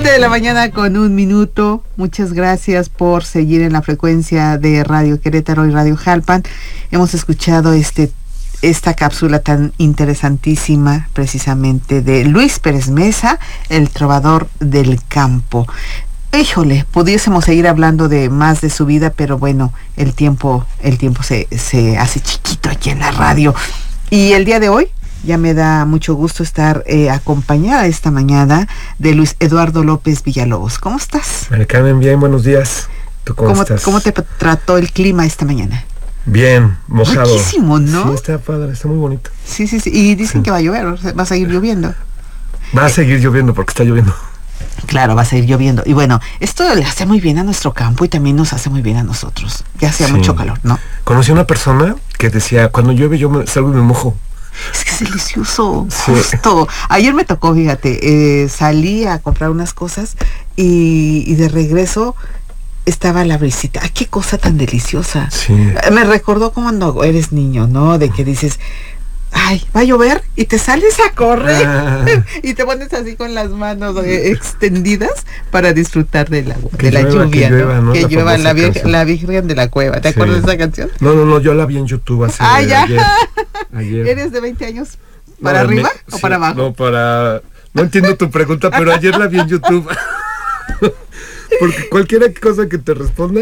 7:01 a.m. Muchas gracias por seguir en la frecuencia de Radio Querétaro y Radio Jalpan. Hemos escuchado esta cápsula tan interesantísima, precisamente de Luis Pérez Mesa, el trovador del campo. Híjole, pudiésemos seguir hablando de más de su vida, pero bueno, el tiempo se hace chiquito aquí en la radio. Y el día de hoy ya me da mucho gusto estar acompañada esta mañana de Luis Eduardo López Villalobos. ¿Cómo estás? María Carmen, bien, buenos días. ¿Tú cómo estás? ¿Cómo te trató el clima esta mañana? Bien, mojado. Muchísimo, ¿no? Sí, está padre, está muy bonito. Sí. Y dicen que va a llover, va a seguir lloviendo. Va a seguir lloviendo porque está lloviendo. Claro, va a seguir lloviendo. Y bueno, esto le hace muy bien a nuestro campo y también nos hace muy bien a nosotros. Ya hacía mucho calor, ¿no? Conocí a una persona que decía, cuando llueve yo salgo y me mojo. Es que es delicioso, justo. Ayer me tocó, fíjate, salí a comprar unas cosas y de regreso estaba la brisita. ¡Ay, qué cosa tan deliciosa! Sí. Me recordó cuando eres niño, ¿no? De que dices, ay, va a llover y te sales a correr y te pones así con las manos extendidas para disfrutar de la lluvia, ¿no? Que llueva la Virgen de la Cueva. ¿Te acuerdas de esa canción? No, yo la vi en YouTube hace ayer. ¿Eres de 20 años para arriba o para abajo? No entiendo tu pregunta, pero ayer la vi en YouTube. Porque cualquier cosa que te responda,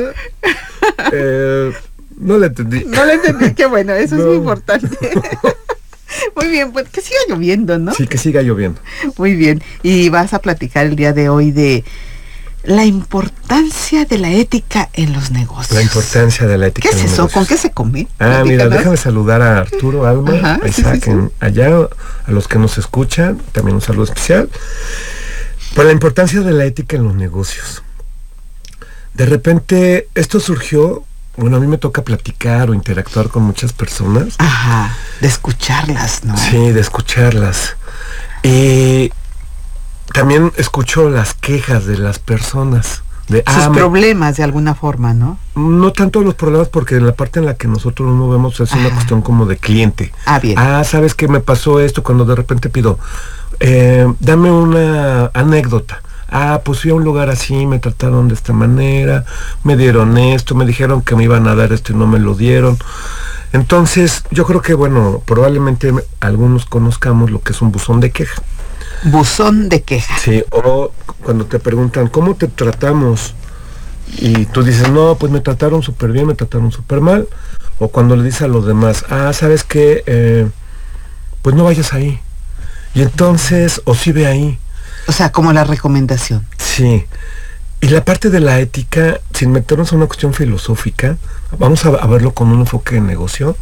no la entendí. No la entendí, qué bueno, eso es muy importante. Muy bien, pues que siga lloviendo, ¿no? Sí, que siga lloviendo. Muy bien, y vas a platicar el día de hoy de la importancia de la ética en los negocios. La importancia de la ética. ¿Qué es eso? ¿Con qué se come? Mira, déjame saludar a Arturo, Alma, a Isaac, allá, a los que nos escuchan, también un saludo especial. Pues la importancia de la ética en los negocios. De repente, esto surgió, bueno, a mí me toca platicar o interactuar con muchas personas. Ajá, de escucharlas, ¿no? Sí, de escucharlas. Y también escucho las quejas de las personas. Sus problemas de alguna forma, ¿no? No tanto los problemas, porque en la parte en la que nosotros nos movemos es una cuestión como de cliente. Bien. ¿Sabes qué me pasó esto? Cuando de repente pido, dame una anécdota. Pues fui a un lugar así, me trataron de esta manera, me dieron esto, me dijeron que me iban a dar esto y no me lo dieron. Entonces, yo creo que, bueno, probablemente algunos conozcamos lo que es un buzón de queja. Buzón de queja. Sí, o cuando te preguntan, ¿cómo te tratamos? Y tú dices, no, pues me trataron súper bien, me trataron súper mal. O cuando le dices a los demás, ¿sabes qué? Pues no vayas ahí. Y entonces, o sí ve ahí. O sea, como la recomendación. Sí. Y la parte de la ética, sin meternos a una cuestión filosófica, vamos a verlo con un enfoque de negocio,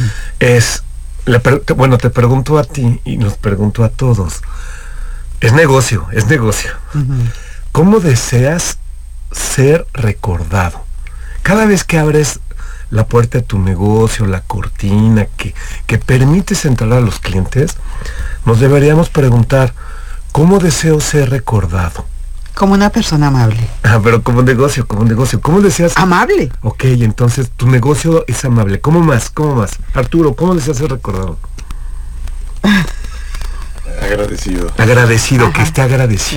te pregunto a ti y nos pregunto a todos, es negocio. ¿Cómo deseas ser recordado? Cada vez que abres la puerta de tu negocio, la cortina, que permites entrar a los clientes, nos deberíamos preguntar, ¿cómo deseo ser recordado? Como una persona amable. Pero como negocio. ¿Cómo deseas? Amable. Ok, entonces tu negocio es amable. ¿Cómo más? Arturo, ¿cómo deseas ser recordado? Agradecido. Agradecido, que esté agradecido.